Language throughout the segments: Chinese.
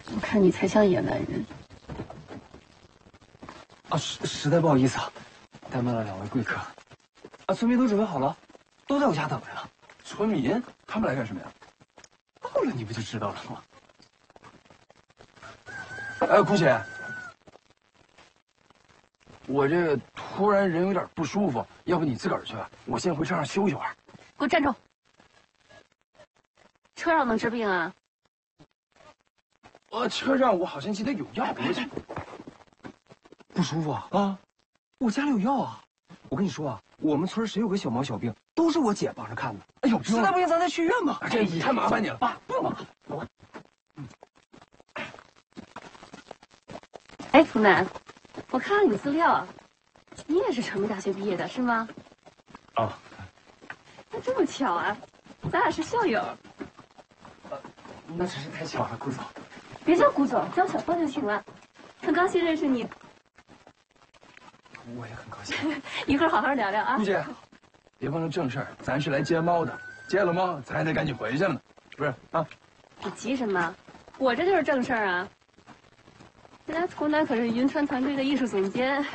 我看你才像野男人。 啊，实在不好意思啊，怠慢了2位贵客。啊，村民都准备好了，都在我家等着呢。村民？他们来干什么呀？到了你不就知道了吗？哎，姑姐，我这突然人有点不舒服，要不你自个儿去，我先回车上休息会儿。 给我站住！车上能治病啊？ 车上我好像记得有药，不舒服啊？啊，我家里有药啊。我跟你说啊，我们村谁有个小毛小病，都是我姐帮着看的。哎呦，实在不行咱再去医院吧。这太麻烦你了。爸，不麻烦，走吧。 哎，福南，我看了你资料，你也是成都大学毕业的是吗？ 哦。 那这么巧啊，咱俩是校友。 那真是太巧了，顾总。 别叫顾总，叫小峰就行了。很高兴认识你。 我也很高兴。 一会儿好好聊聊啊。 顾姐，别忘了正事儿，咱是来接猫的，接了猫咱还得赶紧回去呢，不是啊？ 你急什么？我这就是正事儿啊。人家图南可是云川团队的艺术总监。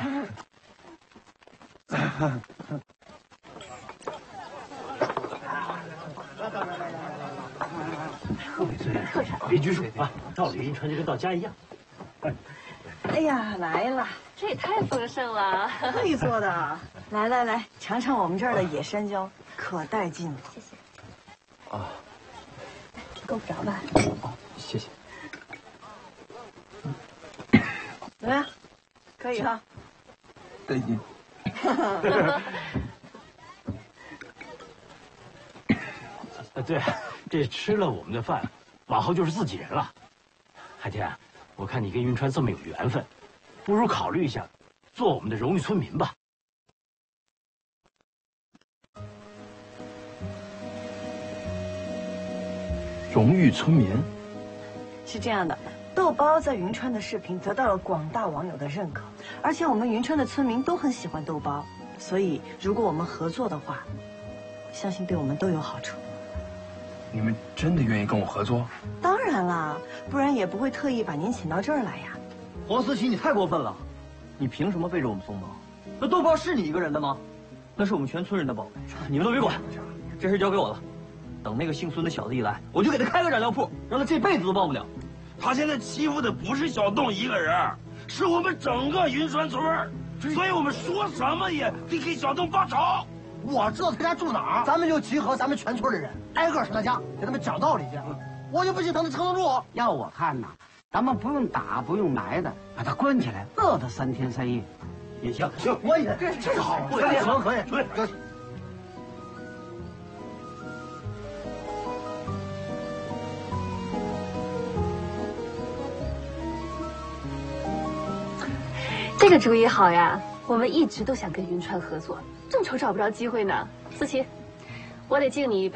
特产，别拘束啊！到了云川就跟到家一样。 哎呀，来了， 这也太丰盛了。 特意做的。来来来，尝尝我们这儿的野山椒，可带劲了。 谢谢。 啊， 够不着吧？ 哦，谢谢。 怎么样？可以哈。 带劲。 对，这吃了我们的饭，往后就是自己人了。海天，我看你跟云川这么有缘分，不如考虑一下，做我们的荣誉村民吧。 荣誉村民？ 是这样的，豆包在云川的视频得到了广大网友的认可，而且我们云川的村民都很喜欢豆包，所以如果我们合作的话，相信对我们都有好处。 你们真的愿意跟我合作？ 当然啦，不然也不会特意把您请到这儿来呀。 黄思琪，你太过分了！你凭什么背着我们松绑？那豆包是你一个人的吗？那是我们全村人的宝贝，你们都别管，这事交给我了。等那个姓孙的小子一来，我就给他开个染料铺，让他这辈子都忘不了。 他现在欺负的不是小洞一个人，是我们整个云川村，所以我们说什么也得给小洞报仇。 我知道他家住哪儿，咱们就集合咱们全村的人，挨个上他家给他们讲道理去。我就不信他能撑得住。 要我看呐，咱们不用打，不用埋的，把他关起来，饿他3天3夜也行。行，关起来，这个好，可以。 这个主意好呀，我们一直都想跟云川合作，正愁找不着机会呢。思琪，我得敬你一杯。